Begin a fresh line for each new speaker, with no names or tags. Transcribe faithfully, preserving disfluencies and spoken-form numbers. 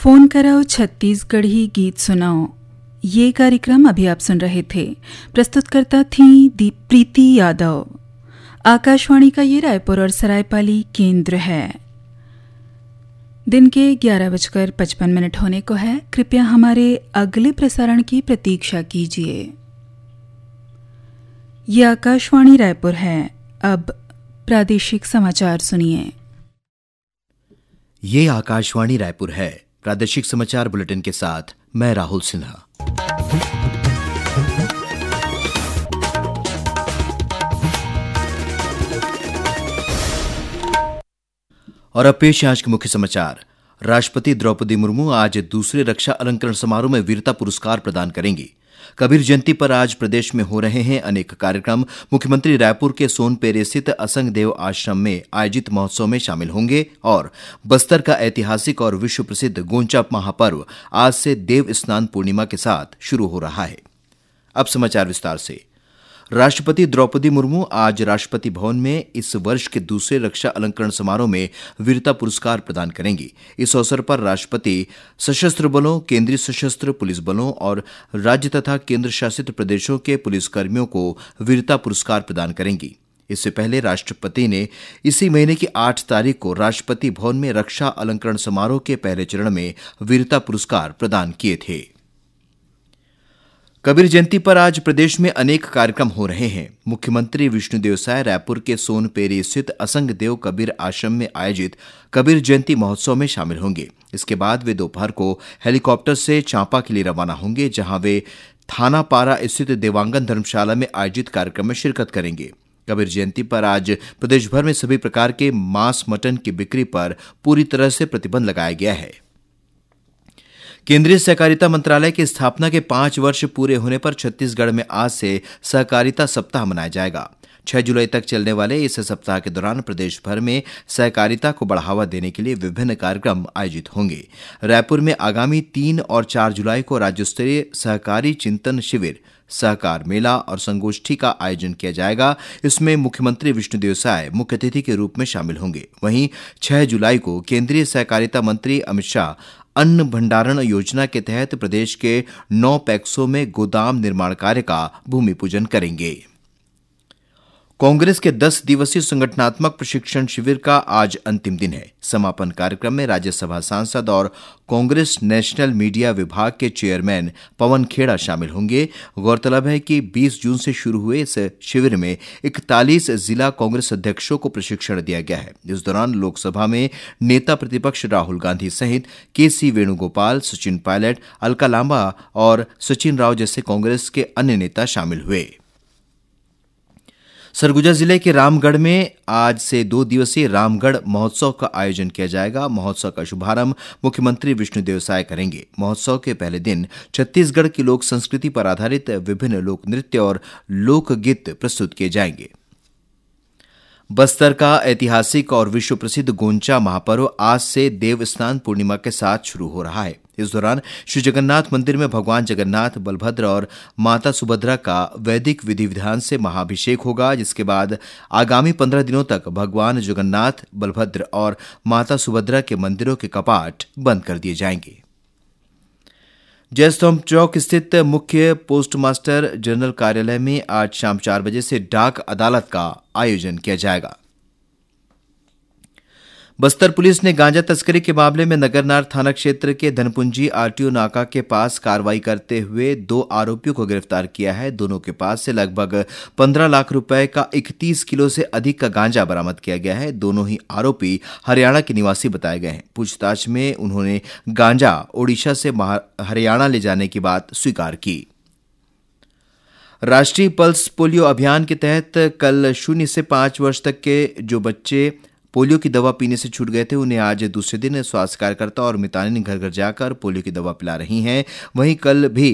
Phone कराओ छत्तीसगढ़ी गीत सुनाओ। ये कार्यक्रम अभी आप सुन रहे थे। प्रस्तुतकर्ता थी दी प्रीति यादव। आकाशवाणी का ये रायपुर और सरायपाली केंद्र है। दिन के ग्यारह बजकर पचपन मिनट होने को है। कृपया हमारे अगले प्रसारण की प्रतीक्षा कीजिए। ये आकाशवाणी रायपुर है। अब प्रादेशिक समाचार सुनिए।
ये आकाशवाणी रायपुर है। प्रादेशिक समाचार बुलेटिन के साथ मैं राहुल सिन्हा। और अब पेश है आज के मुख्य समाचार। राष्ट्रपति द्रौपदी मुर्मू आज दूसरे रक्षा अलंकरण समारोह में वीरता पुरस्कार प्रदान करेंगी। कबीर जयंती पर आज प्रदेश में हो रहे हैं अनेक कार्यक्रम। मुख्यमंत्री रायपुर के सोनपेरे स्थित असंग देव आश्रम में आयोजित महोत्सव में शामिल होंगे और बस्तर का ऐतिहासिक और विश्व प्रसिद्ध गोंचा महापर्व आज से देव स्नान पूर्णिमा के साथ शुरू हो रहा है। अब समाचार विस्तार से। राष्ट्रपति द्रौपदी मुर्मू आज राष्ट्रपति भवन में इस वर्ष के दूसरे रक्षा अलंकरण समारोह में वीरता पुरस्कार प्रदान करेंगी। इस अवसर पर राष्ट्रपति सशस्त्र बलों, केंद्रीय सशस्त्र पुलिस बलों और राज्य तथा केंद्र शासित प्रदेशों के पुलिसकर्मियों को वीरता पुरस्कार प्रदान करेंगी। इससे पहले राष्ट्रपति ने इसी महीने की आठ तारीख को राष्ट्रपति भवन में रक्षा अलंकरण समारोह के पहले चरण में वीरता पुरस्कार प्रदान किए थे। कबीर जयंती पर आज प्रदेश में अनेक कार्यक्रम हो रहे हैं। मुख्यमंत्री विष्णुदेव साय रायपुर के सोनपेरी स्थित असंग देव कबीर आश्रम में आयोजित कबीर जयंती महोत्सव में शामिल होंगे। इसके बाद वे दोपहर को हेलीकॉप्टर से चांपा के लिए रवाना होंगे, जहां वे थानापारा स्थित देवांगन धर्मशाला में आयोजित कार्यक्रम में शिरकत करेंगे। कबीर जयंती पर आज प्रदेश भर में सभी प्रकार के मांस मटन की बिक्री पर पूरी तरह से प्रतिबंध लगाया गया है। केंद्रीय सहकारिता मंत्रालय की स्थापना के पांच वर्ष पूरे होने पर छत्तीसगढ़ में आज से सहकारिता सप्ताह मनाया जाएगा। छह जुलाई तक चलने वाले इस सप्ताह के दौरान प्रदेश भर में सहकारिता को बढ़ावा देने के लिए विभिन्न कार्यक्रम आयोजित होंगे। रायपुर में आगामी तीन और चार जुलाई को राज्य स्तरीय सहकारी चिंतन शिविर, सहकार मेला और संगोष्ठी का आयोजन किया जाएगा। इसमें मुख्यमंत्री विष्णुदेव साय मुख्य अतिथि के रूप में शामिल होंगे। वहीं छह जुलाई को केंद्रीय सहकारिता मंत्री अमित शाह अन्न भंडारण योजना के तहत प्रदेश के नौ पैक्सों में गोदाम निर्माण कार्य का भूमि पूजन करेंगे। कांग्रेस के दस दिवसीय संगठनात्मक प्रशिक्षण शिविर का आज अंतिम दिन है। समापन कार्यक्रम में राज्यसभा सांसद और कांग्रेस नेशनल मीडिया विभाग के चेयरमैन पवन खेड़ा शामिल होंगे। गौरतलब है कि बीस जून से शुरू हुए इस शिविर में इकतालीस जिला कांग्रेस अध्यक्षों को प्रशिक्षण दिया गया है। इस दौरान लोकसभा में नेता प्रतिपक्ष राहुल गांधी सहित के सी वेणुगोपाल, सचिन पायलट, अलका लांबा और सचिन राव जैसे कांग्रेस के अन्य नेता शामिल हुए। सरगुजा जिले के रामगढ़ में आज से दो दिवसीय रामगढ़ महोत्सव का आयोजन किया जाएगा। महोत्सव का शुभारंभ मुख्यमंत्री विष्णुदेव साय करेंगे। महोत्सव के पहले दिन छत्तीसगढ़ की लोक संस्कृति पर आधारित विभिन्न लोक नृत्य और लोकगीत प्रस्तुत किए जाएंगे। बस्तर का ऐतिहासिक और विश्व प्रसिद्ध गोंचा महापर्व आज से देव स्नान पूर्णिमा के साथ शुरू हो रहा है। इस दौरान श्री जगन्नाथ मंदिर में भगवान जगन्नाथ, बलभद्र और माता सुभद्रा का वैदिक विधि विधान से महाभिषेक होगा, जिसके बाद आगामी पंद्रह दिनों तक भगवान जगन्नाथ, बलभद्र और माता सुभद्रा के मंदिरों के कपाट बंद कर दिए जाएंगे। जयस्तंभ चौक स्थित मुख्य पोस्टमास्टर जनरल कार्यालय में आज शाम चार बजे से डाक अदालत का आयोजन किया जाएगा। बस्तर पुलिस ने गांजा तस्करी के मामले में नगरनार थाना क्षेत्र के धनपुंजी आरटीओ नाका के पास कार्रवाई करते हुए दो आरोपियों को गिरफ्तार किया है। दोनों के पास से लगभग पंद्रह लाख रुपए का इकतीस किलो से अधिक का गांजा बरामद किया गया है। दोनों ही आरोपी हरियाणा के निवासी बताए गए हैं। पूछताछ में उन्होंने गांजा ओडिशा से हरियाणा ले जाने की बात स्वीकार की। राष्ट्रीय पल्स पोलियो अभियान के तहत कल शून्य से पांच वर्ष तक के जो बच्चे पोलियो की दवा पीने से छूट गए थे, उन्हें आज दूसरे दिन स्वास्थ्य कार्यकर्ता और मितानिन घर घर जाकर पोलियो की दवा पिला रही हैं। वहीं कल भी